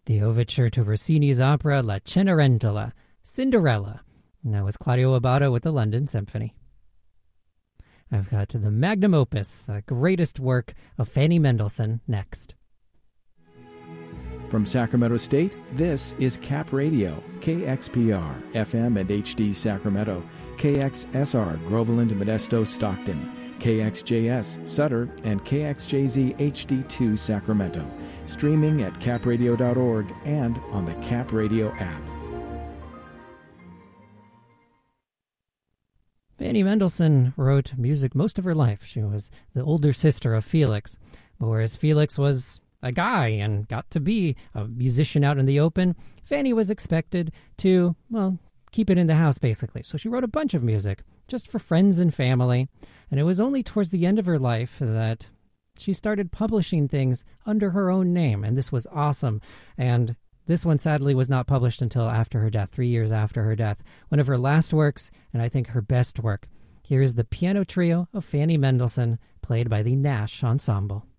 The overture to Rossini's opera La Cenerentola, Cinderella. And that was Claudio Abbado with the London Symphony. I've got the magnum opus, the greatest work of Fanny Mendelssohn, next. From Sacramento State, this is Cap Radio, KXPR, FM and HD Sacramento, KXSR, Groveland, Modesto, Stockton, KXJS, Sutter, and KXJZ HD2 Sacramento, streaming at capradio.org and on the Cap Radio app. Fanny Mendelssohn wrote music most of her life. She was the older sister of Felix, but whereas Felix was a guy and got to be a musician out in the open, Fanny was expected to, well, keep it in the house, basically. So she wrote a bunch of music just for friends and family, and it was only towards the end of her life that she started publishing things under her own name, and this was awesome. And this one, sadly, was not published until after her death, 3 years after her death. One of her last works, and I think her best work. Here is the piano trio of Fanny Mendelssohn, played by the Nash Ensemble.